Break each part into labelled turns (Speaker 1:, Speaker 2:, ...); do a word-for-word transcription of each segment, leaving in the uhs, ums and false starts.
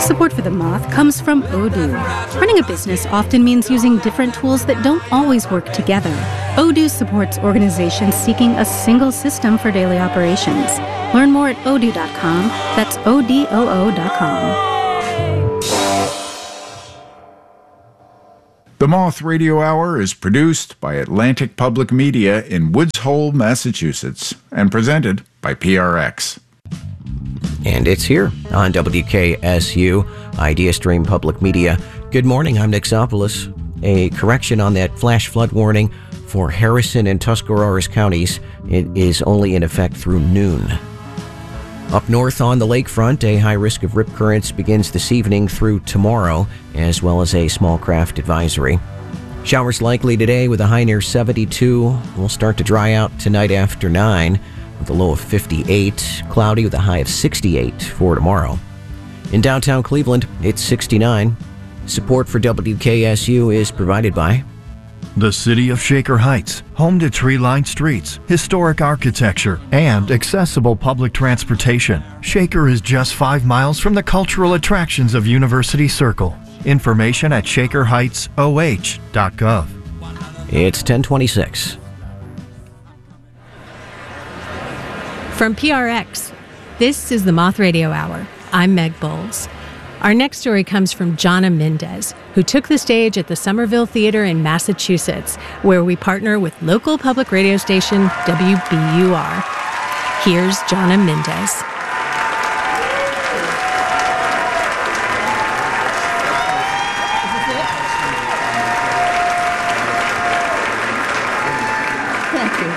Speaker 1: Support for The Moth comes from Odoo. Running a business often means using different tools that don't always work together. Odoo supports organizations seeking a single system for daily operations. Learn more at odoo dot com. That's O D O O dot com.
Speaker 2: The Moth Radio Hour is produced by Atlantic Public Media in Woods Hole, Massachusetts, and presented by P R X.
Speaker 3: And it's here on W K S U, Idea Stream Public Media. Good morning, I'm Nick Zopoulos. A correction on that flash flood warning for Harrison and Tuscarawas counties. It is only in effect through noon. Up north on the lakefront, a high risk of rip currents begins this evening through tomorrow, as well as a small craft advisory. Showers likely today with a high near seventy-two. Will start to dry out tonight after nine with a low of fifty-eight. Cloudy with a high of sixty-eight for tomorrow. In downtown Cleveland, it's sixty-nine. Support for W K S U is provided by
Speaker 4: the City of Shaker Heights, home to tree-lined streets, historic architecture, and accessible public transportation. Shaker is just five miles from the cultural attractions of University Circle. Information at shaker heights O H dot gov.
Speaker 3: It's ten twenty-six.
Speaker 5: From P R X, this is the Moth Radio Hour. I'm Meg Bowles. Our next story comes from Jonna Mendez, who took the stage at the Somerville Theater in Massachusetts, where we partner with local public radio station W B U R. Here's Jonna Mendez.
Speaker 6: Thank you.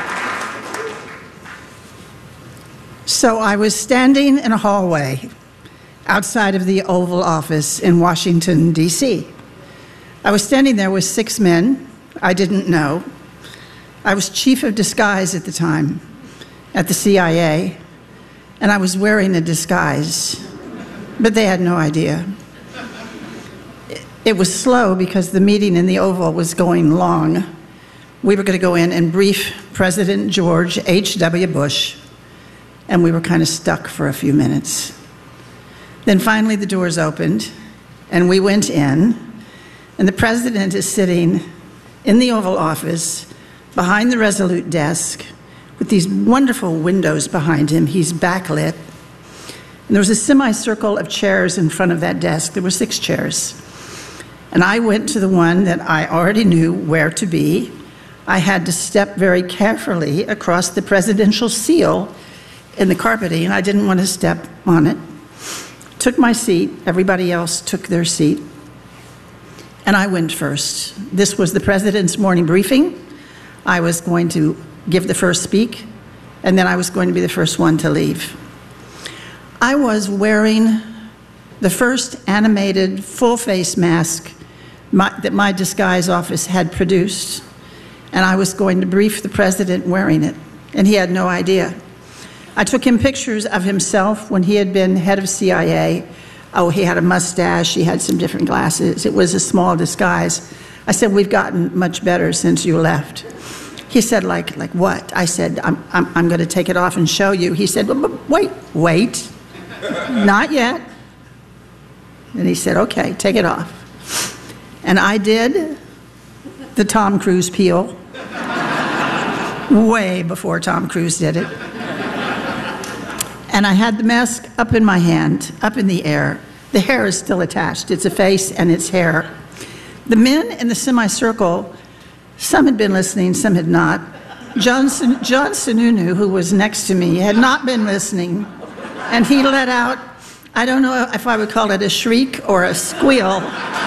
Speaker 6: So I was standing in a hallway outside of the Oval Office in Washington, D C I was standing there with six men I didn't know. I was chief of disguise at the time at the C I A, and I was wearing a disguise, but they had no idea. It was slow because the meeting in the Oval was going long. We were going to go in and brief President George H W Bush, and we were kind of stuck for a few minutes. Then finally the doors opened, and we went in, and the president is sitting in the Oval Office behind the Resolute desk with these wonderful windows behind him. He's backlit. And there was a semicircle of chairs in front of that desk. There were six chairs. And I went to the one that I already knew where to be. I had to step very carefully across the presidential seal in the carpeting. I didn't want to step on it. Took my seat, everybody else took their seat, and I went first. This was the president's morning briefing. I was going to give the first speak, and then I was going to be the first one to leave. I was wearing the first animated full-face mask my, that my disguise office had produced, and I was going to brief the president wearing it, and he had no idea. I took him pictures of himself when he had been head of C I A. Oh, he had a mustache, he had some different glasses. It was a small disguise. I said, we've gotten much better since you left. He said, like, like what? I said, I'm, I'm, I'm going to take it off and show you. He said, well, wait, wait, not yet. And he said, okay, take it off. And I did the Tom Cruise peel way before Tom Cruise did it. And I had the mask up in my hand, up in the air. The hair is still attached. It's a face and it's hair. The men in the semicircle, some had been listening, some had not. John, John Sununu, who was next to me, had not been listening. And he let out, I don't know if I would call it a shriek or a squeal.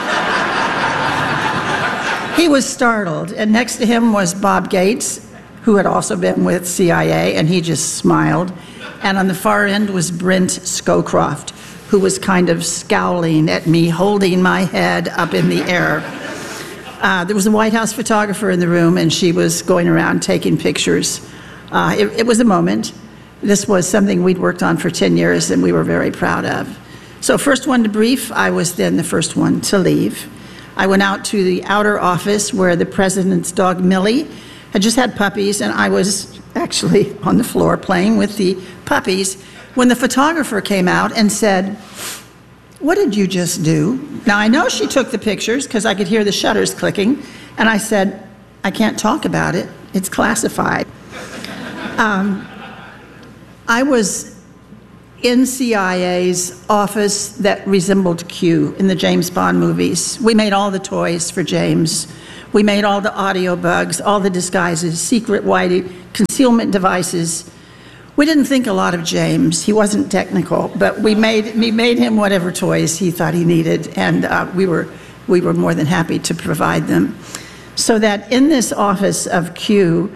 Speaker 6: He was startled. And next to him was Bob Gates, who had also been with C I A, and he just smiled. And on the far end was Brent Scowcroft, who was kind of scowling at me, holding my head up in the air. Uh, there was a White House photographer in the room, and she was going around taking pictures. Uh, it, it was a moment. This was something we'd worked on for ten years, and we were very proud of. So first one to brief, I was then the first one to leave. I went out to the outer office where the president's dog, Millie, had just had puppies, and I was actually on the floor playing with the puppies when the photographer came out and said, what did you just do? Now, I know she took the pictures because I could hear the shutters clicking, and I said, I can't talk about it. It's classified. Um, I was in C I A's office that resembled Q in the James Bond movies. We made all the toys for James. We made all the audio bugs, all the disguises, secret whitey, concealment devices. We didn't think a lot of James. He wasn't technical, but we made, we made him whatever toys he thought he needed, and uh, we were, we were more than happy to provide them. So that in this office of Q,